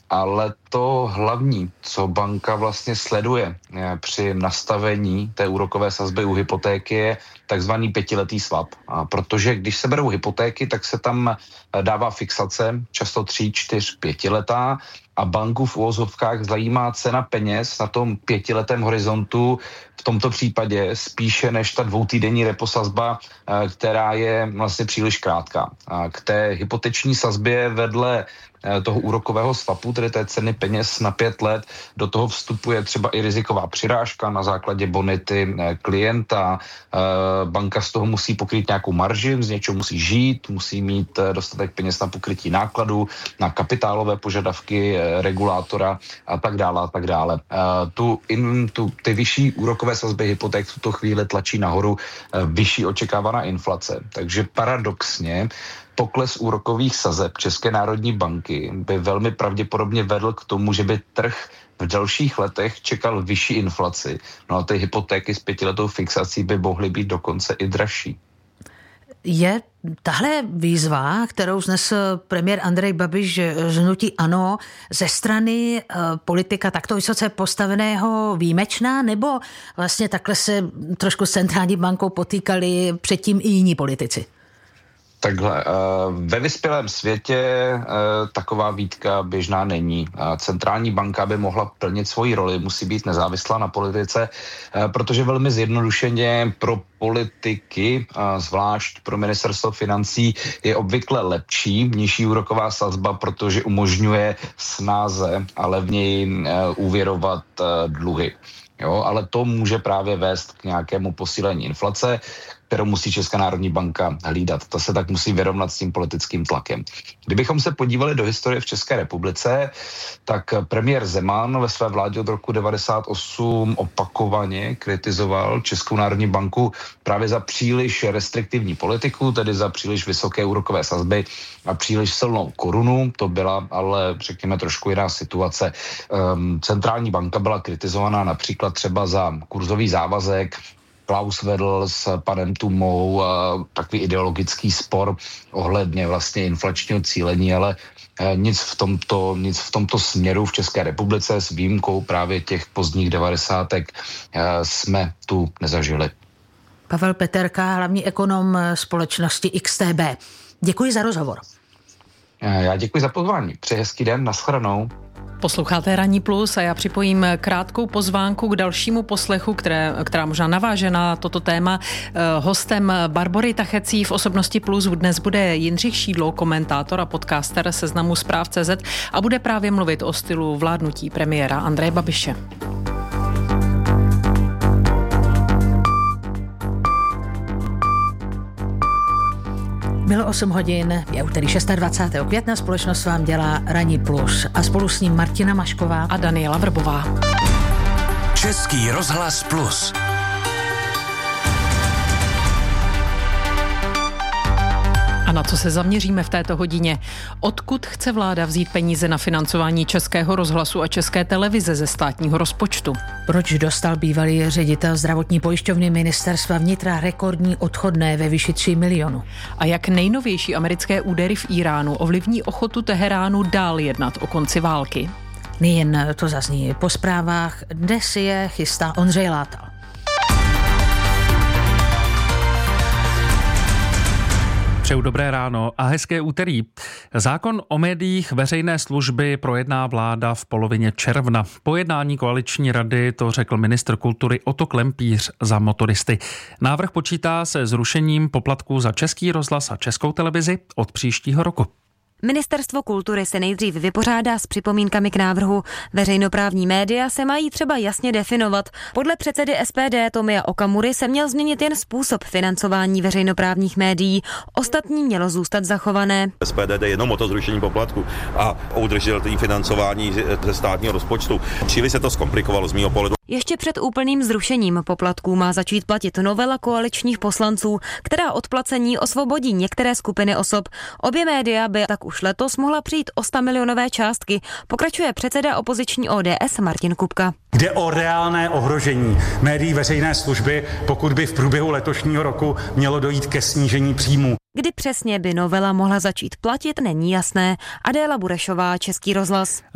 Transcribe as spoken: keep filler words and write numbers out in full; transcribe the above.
ale to hlavní, co banka vlastně sleduje při nastavení té úrokové sazby u hypotéky, je takzvaný pětiletý swap. A protože když se berou hypotéky, tak se tam dává fixace, často tři, čtyř, pětiletá, a banku v uvozovkách zajímá cena peněz na tom pětiletém horizontu, v tomto případě spíše než ta dvoutýdenní reposazba, která je vlastně příliš krátká. A k té hypoteční sazbě vedle toho úrokového swapu, tedy té ceny peněz na pět let, do toho vstupuje třeba i riziková přirážka na základě bonity klienta. Banka z toho musí pokrýt nějakou marži, z něčeho musí žít, musí mít dostatek peněz na pokrytí nákladů, na kapitálové požadavky regulátora a tak dále a tak dále. Tu, in, tu, ty vyšší úrokové sazby hypoték v tuto chvíli tlačí nahoru vyšší očekávaná inflace. Takže paradoxně pokles úrokových sazeb České národní banky by velmi pravděpodobně vedl k tomu, že by trh v dalších letech čekal vyšší inflaci. No a ty hypotéky s pětiletou fixací by mohly být dokonce i dražší. Je tahle výzva, kterou znesl premiér Andrej Babiš z hnutí ANO, ze strany uh, politika takto vysoce postaveného výjimečná, nebo vlastně takhle se trošku s centrální bankou potýkali předtím i jiní politici? Takhle, ve vyspělém světě taková výtka běžná není. Centrální banka by mohla plnit svoji roli, musí být nezávislá na politice, protože velmi zjednodušeně pro politiky, zvlášť pro ministerstvo financí, je obvykle lepší nižší úroková sazba, protože umožňuje snáze a levněji úvěrovat dluhy. Jo, ale to může právě vést k nějakému posílení inflace, kterou musí Česká národní banka hlídat. To se tak musí vyrovnat s tím politickým tlakem. Kdybychom se podívali do historie v České republice, tak premiér Zeman ve své vládě od roku devadesát osm opakovaně kritizoval Českou národní banku právě za příliš restriktivní politiku, tedy za příliš vysoké úrokové sazby a příliš silnou korunu. To byla ale, řekněme, trošku jiná situace. Um, centrální banka byla kritizovaná například třeba za kurzový závazek. Klaus vedl s panem Tumou uh, takový ideologický spor ohledně vlastně inflačního cílení, ale uh, nic v tomto, nic v tomto směru v České republice s výjimkou právě těch pozdních devadesátek uh, jsme tu nezažili. Pavel Peterka, hlavní ekonom společnosti X T B. Děkuji za rozhovor. Uh, já děkuji za pozvání. Přeji hezký den, nashledanou. Posloucháte Ranní plus a já připojím krátkou pozvánku k dalšímu poslechu, které, která možná naváže na toto téma. Hostem Barbory Tachecí v Osobnosti plus dnes bude Jindřich Šídlo, komentátor a podcaster Seznamu zpráv tečka cé zet a bude právě mluvit o stylu vládnutí premiéra Andreje Babiše. Bylo osm hodin, je úterý dvacátého šestého května, společnost vám dělá Ranní plus a spolu s ním Martina Mašková a Daniela Vrbová. Český rozhlas plus. A na co se zaměříme v této hodině? Odkud chce vláda vzít peníze na financování Českého rozhlasu a České televize ze státního rozpočtu? Proč dostal bývalý ředitel zdravotní pojišťovny ministerstva vnitra rekordní odchodné ve výši tří milionů? A jak nejnovější americké údery v Iránu ovlivní ochotu Teheránu dál jednat o konci války? Nejen to zazní po zprávách, dnes je chystá Ondřej Látal. Přeju dobré ráno a hezké úterý. Zákon o médiích veřejné služby projedná vláda v polovině června. Po jednání koaliční rady to řekl ministr kultury Otto Klempíř za Motoristy. Návrh počítá se zrušením poplatků za Český rozhlas a Českou televizi od příštího roku. Ministerstvo kultury se nejdřív vypořádá s připomínkami k návrhu. Veřejnoprávní média se mají třeba jasně definovat. Podle předsedy S P D Tomia Okamury se měl změnit jen způsob financování veřejnoprávních médií. Ostatní mělo zůstat zachované. S P D jde jenom o to zrušení poplatku a o udržitelné financování ze státního rozpočtu. Příliš se to zkomplikovalo z mýho pohledu. Ještě před úplným zrušením poplatků má začít platit novela koaličních poslanců, která od placení osvobodí některé skupiny osob. Obě média by tak už letos mohla přijít o sto milionové částky, pokračuje předseda opoziční O D S Martin Kupka. Jde o reálné ohrožení médií veřejné služby, pokud by v průběhu letošního roku mělo dojít ke snížení příjmů. Kdy přesně by novela mohla začít platit, není jasné. Adéla Burešová, Český rozhlas.